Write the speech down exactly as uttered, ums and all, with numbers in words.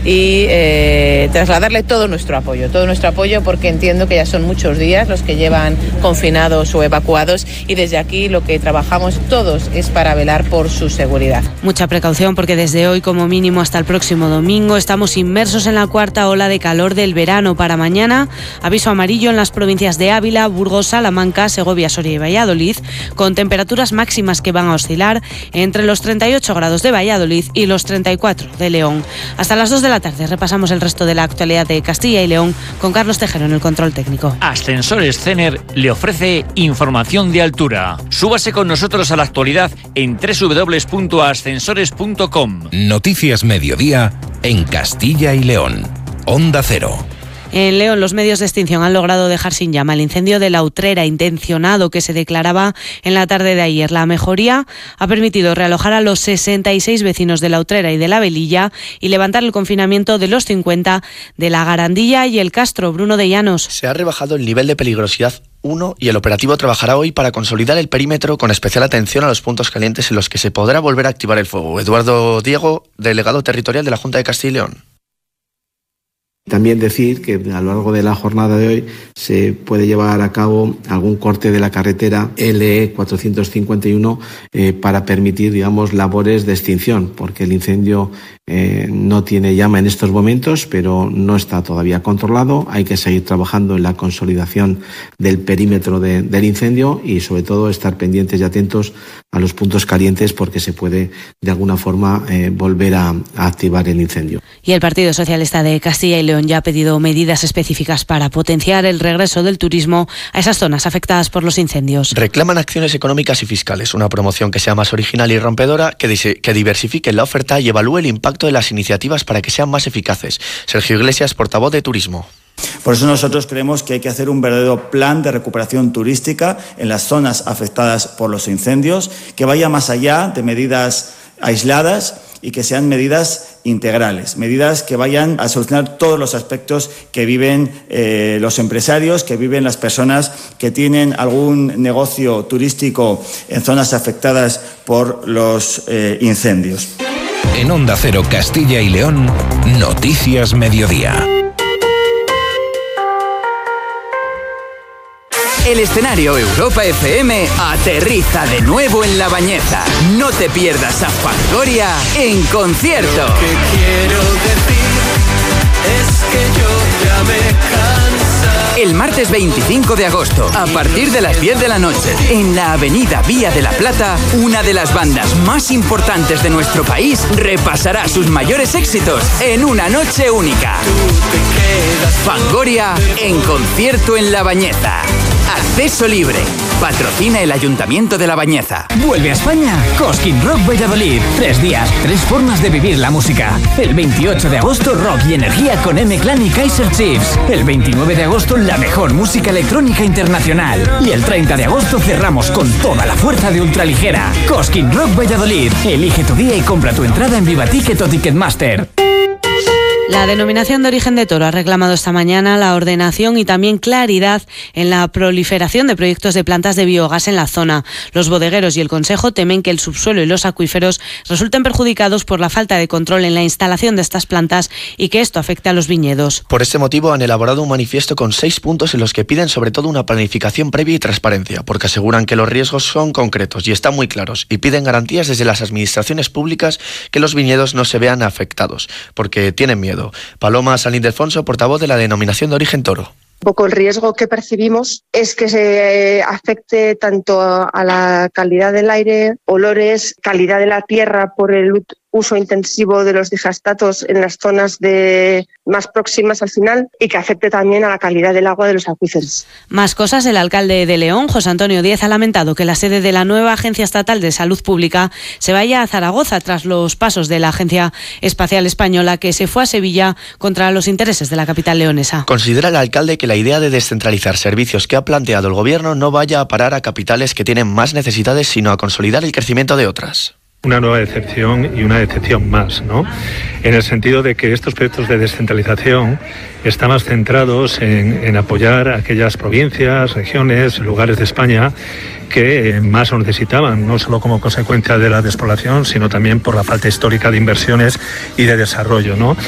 y eh, trasladarle todo nuestro apoyo, todo nuestro apoyo porque entiendo que ya son muchos días los que llevan confinados o evacuados y desde aquí lo que trabajamos todos es para velar por su seguridad. Mucha precaución porque desde hoy como mínimo hasta el próximo domingo estamos inmersos en la cuarta ola de calor del verano. Para mañana, aviso amarillo en las provincias de Ávila, Burgos, Salamanca, Segovia, Soria y Valladolid, con temperaturas máximas que van a oscilar entre los treinta y ocho grados de Valladolid y los treinta y cuatro de León. Hasta las dos de la tarde repasamos el resto de la actualidad de Castilla y León con Carlos Tejero en el control técnico. Ascensores Cener le ofrece información de altura. Súbase con nosotros a la actualidad en doble u doble u doble u punto ascensores punto com. Noticias Mediodía en Castilla y León. Onda Cero. En León, los medios de extinción han logrado dejar sin llama el incendio de la Utrera intencionado que se declaraba en la tarde de ayer. La mejoría ha permitido realojar a los sesenta y seis vecinos de la Utrera y de la Velilla y levantar el confinamiento de los cincuenta de la Garandilla y el Castro. Bruno de Llanos. Se ha rebajado el nivel de peligrosidad uno y el operativo trabajará hoy para consolidar el perímetro con especial atención a los puntos calientes en los que se podrá volver a activar el fuego. Eduardo Diego, delegado territorial de la Junta de Castilla y León. También decir que a lo largo de la jornada de hoy se puede llevar a cabo algún corte de la carretera L E cuatrocientos cincuenta y uno eh, para permitir, digamos, labores de extinción, porque el incendio eh, no tiene llama en estos momentos, pero no está todavía controlado. Hay que seguir trabajando en la consolidación del perímetro de, del incendio y, sobre todo, estar pendientes y atentos a los puntos calientes porque se puede, de alguna forma, eh, volver a, a activar el incendio. Y el Partido Socialista de Castilla y León ya ha pedido medidas específicas para potenciar el regreso del turismo a esas zonas afectadas por los incendios. Reclaman acciones económicas y fiscales, una promoción que sea más original y rompedora, que, dise- que diversifique la oferta y evalúe el impacto de las iniciativas para que sean más eficaces. Sergio Iglesias, portavoz de Turismo. Por eso nosotros creemos que hay que hacer un verdadero plan de recuperación turística en las zonas afectadas por los incendios, que vaya más allá de medidas aisladas y que sean medidas integrales, medidas que vayan a solucionar todos los aspectos que viven eh, los empresarios, que viven las personas que tienen algún negocio turístico en zonas afectadas por los eh, incendios. En Onda Cero Castilla y León, Noticias Mediodía. El escenario Europa F M aterriza de nuevo en La Bañeza. No te pierdas a Fangoria en concierto. Lo que quiero decir es que yo ya me cansa. El martes veinticinco de agosto, a partir de las diez de la noche, en la avenida Vía de la Plata, una de las bandas más importantes de nuestro país repasará sus mayores éxitos en una noche única. Fangoria en concierto en La Bañeza. Acceso libre. Patrocina el Ayuntamiento de La Bañeza. Vuelve a España Cosquín Rock Valladolid. Tres días, tres formas de vivir la música. El veintiocho de agosto, rock y energía con M-Clan y Kaiser Chiefs. El veintinueve de agosto, la mejor música electrónica internacional. Y el treinta de agosto cerramos con toda la fuerza de ultraligera. Cosquín Rock Valladolid. Elige tu día y compra tu entrada en Vivaticket o Ticketmaster. La Denominación de Origen de Toro ha reclamado esta mañana la ordenación y también claridad en la proliferación de proyectos de plantas de biogás en la zona. Los bodegueros y el Consejo temen que el subsuelo y los acuíferos resulten perjudicados por la falta de control en la instalación de estas plantas y que esto afecte a los viñedos. Por este motivo han elaborado un manifiesto con seis puntos en los que piden sobre todo una planificación previa y transparencia, porque aseguran que los riesgos son concretos y están muy claros y piden garantías desde las administraciones públicas que los viñedos no se vean afectados, porque tienen miedo. Paloma San Ildefonso, portavoz de la Denominación de Origen Toro. Un poco el riesgo que percibimos es que se afecte tanto a la calidad del aire, olores, calidad de la tierra por el uso intensivo de los digestatos en las zonas de más próximas al final y que afecte también a la calidad del agua de los acuíferos. Más cosas, el alcalde de León, José Antonio Díez, ha lamentado que la sede de la nueva Agencia Estatal de Salud Pública se vaya a Zaragoza tras los pasos de la Agencia Espacial Española que se fue a Sevilla contra los intereses de la capital leonesa. Considera el alcalde que la idea de descentralizar servicios que ha planteado el gobierno no vaya a parar a capitales que tienen más necesidades, sino a consolidar el crecimiento de otras. Una nueva decepción y una decepción más, ¿no? En el sentido de que estos proyectos de descentralización están más centrados en, en apoyar a aquellas provincias, regiones, lugares de España que más lo necesitaban, no solo como consecuencia de la despoblación, sino también por la falta histórica de inversiones y de desarrollo, ¿no?